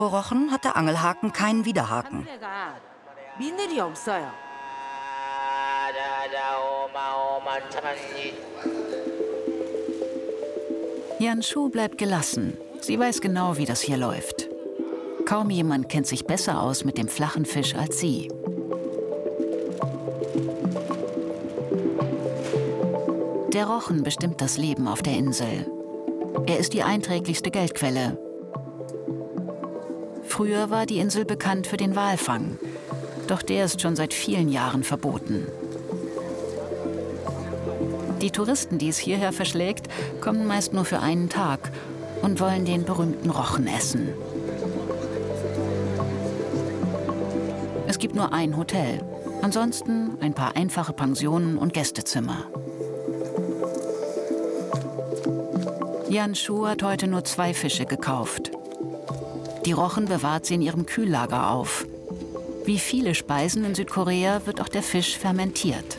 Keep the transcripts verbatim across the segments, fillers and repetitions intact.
Rochen hat der Angelhaken keinen Widerhaken. Yanshu bleibt gelassen. Sie weiß genau, wie das hier läuft. Kaum jemand kennt sich besser aus mit dem flachen Fisch als sie. Der Rochen bestimmt das Leben auf der Insel. Er ist die einträglichste Geldquelle. Früher war die Insel bekannt für den Walfang. Doch der ist schon seit vielen Jahren verboten. Die Touristen, die es hierher verschlägt, kommen meist nur für einen Tag und wollen den berühmten Rochen essen. Es gibt nur ein Hotel. Ansonsten ein paar einfache Pensionen und Gästezimmer. Yanshu hat heute nur zwei Fische gekauft. Die Rochen bewahrt sie in ihrem Kühllager auf. Wie viele Speisen in Südkorea wird auch der Fisch fermentiert.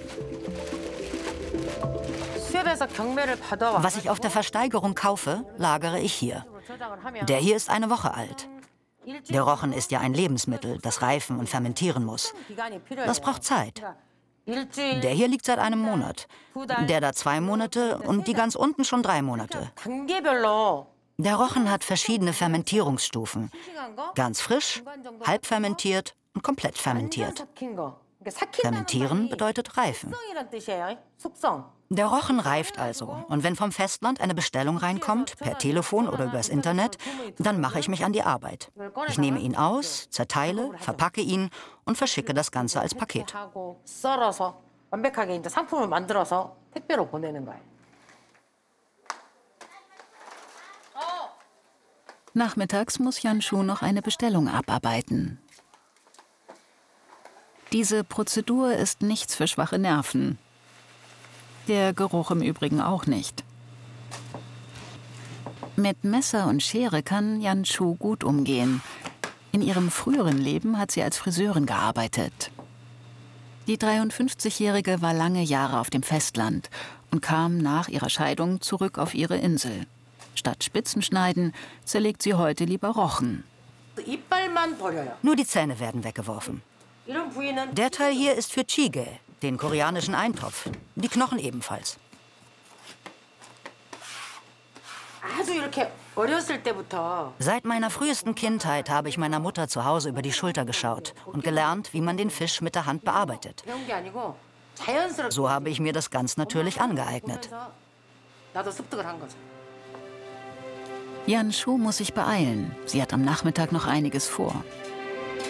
Was ich auf der Versteigerung kaufe, lagere ich hier. Der hier ist eine Woche alt. Der Rochen ist ja ein Lebensmittel, das reifen und fermentieren muss. Das braucht Zeit. Der hier liegt seit einem Monat, der da zwei Monate und die ganz unten schon drei Monate. Der Rochen hat verschiedene Fermentierungsstufen. Ganz frisch, halb fermentiert und komplett fermentiert. Fermentieren bedeutet reifen. Der Rochen reift also. Und wenn vom Festland eine Bestellung reinkommt, per Telefon oder übers Internet, dann mache ich mich an die Arbeit. Ich nehme ihn aus, zerteile, verpacke ihn und verschicke das Ganze als Paket. Nachmittags muss Yanshu noch eine Bestellung abarbeiten. Diese Prozedur ist nichts für schwache Nerven. Der Geruch im Übrigen auch nicht. Mit Messer und Schere kann Yanshu gut umgehen. In ihrem früheren Leben hat sie als Friseurin gearbeitet. Die dreiundfünfzigjährige war lange Jahre auf dem Festland und kam nach ihrer Scheidung zurück auf ihre Insel. Statt Spitzenschneiden zerlegt sie heute lieber Rochen. Nur die Zähne werden weggeworfen. Der Teil hier ist für Jjigae, den koreanischen Eintopf. Die Knochen ebenfalls. Seit meiner frühesten Kindheit habe ich meiner Mutter zu Hause über die Schulter geschaut und gelernt, wie man den Fisch mit der Hand bearbeitet. So habe ich mir das ganz natürlich angeeignet. Yanshu muss sich beeilen. Sie hat am Nachmittag noch einiges vor.